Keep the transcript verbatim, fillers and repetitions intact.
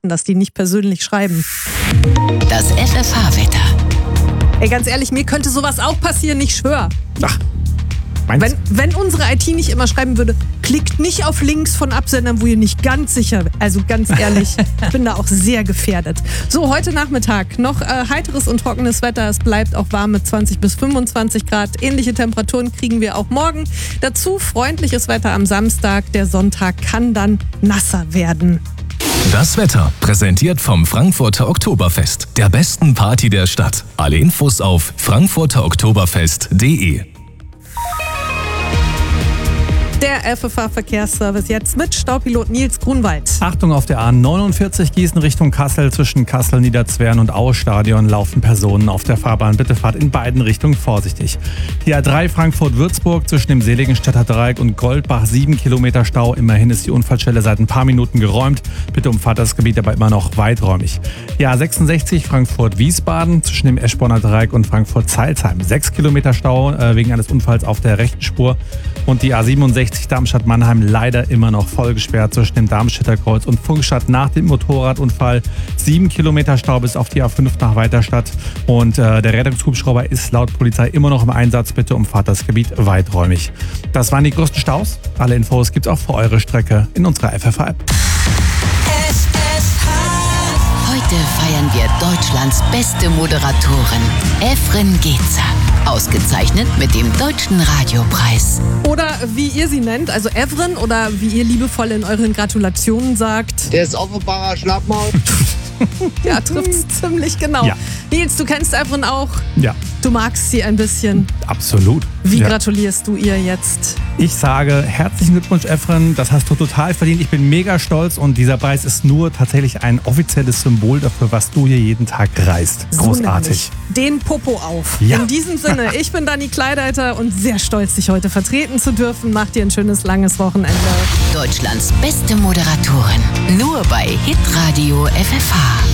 beraten, dass die nicht persönlich schreiben. Das F F H-Wetter. Ey, ganz ehrlich, mir könnte sowas auch passieren, ich schwöre. Ach, Wenn, wenn unsere I T nicht immer schreiben würde, klickt nicht auf Links von Absendern, wo ihr nicht ganz sicher, also ganz ehrlich, ich bin da auch sehr gefährdet. So, heute Nachmittag noch äh, heiteres und trockenes Wetter. Es bleibt auch warm mit zwanzig bis fünfundzwanzig Grad. Ähnliche Temperaturen kriegen wir auch morgen. Dazu freundliches Wetter am Samstag. Der Sonntag kann dann nasser werden. Das Wetter präsentiert vom Frankfurter Oktoberfest, der besten Party der Stadt. Alle Infos auf frankfurter oktoberfest punkt de. Der F F H-Verkehrsservice jetzt mit Staupilot Nils Grunwald. Achtung, auf der A neunundvierzig Gießen Richtung Kassel zwischen Kassel, Niederzwern und Aue-Stadion laufen Personen auf der Fahrbahn. Bitte fahrt in beiden Richtungen vorsichtig. Die A drei Frankfurt-Würzburg zwischen dem Seligenstädter Dreieck und Goldbach, sieben Kilometer Stau. Immerhin ist die Unfallstelle seit ein paar Minuten geräumt. Bitte umfahrt das Gebiet aber immer noch weiträumig. Die A sechsundsechzig Frankfurt-Wiesbaden zwischen dem Eschborner Dreieck und Frankfurt-Zeilsheim. sechs Kilometer Stau äh, wegen eines Unfalls auf der rechten Spur. Und die A siebenundsechzig Darmstadt-Mannheim leider immer noch voll gesperrt zwischen dem Darmstädter Kreuz und Funkstadt nach dem Motorradunfall. Sieben Kilometer Stau bis auf die A fünf nach Weiterstadt. Und äh, der Rettungshubschrauber ist laut Polizei immer noch im Einsatz. Bitte umfahrt das Gebiet weiträumig. Das waren die größten Staus. Alle Infos gibt's auch für eure Strecke in unserer F F H-App. Heute feiern wir Deutschlands beste Moderatorin, Evren Gezer. Ausgezeichnet mit dem Deutschen Radiopreis. Oder wie ihr sie nennt, also Evren, oder wie ihr liebevoll in euren Gratulationen sagt. Der ist offenbarer Schlappmaul. Ja, trifft's ziemlich genau. Ja. Nils, du kennst Evren auch. Ja, Du magst sie ein bisschen. absolut. Wie Ja. gratulierst du ihr jetzt? Ich sage herzlichen Glückwunsch, Efren. Das hast du total verdient. Ich bin mega stolz und dieser Preis ist nur tatsächlich ein offizielles Symbol dafür, was du hier jeden Tag reißt. So Großartig. nämlich. Den Popo auf. Ja. In diesem Sinne, ich bin Dani Kleideiter und sehr stolz, dich heute vertreten zu dürfen. Mach dir ein schönes, langes Wochenende. Deutschlands beste Moderatorin. Nur bei Hitradio F F H.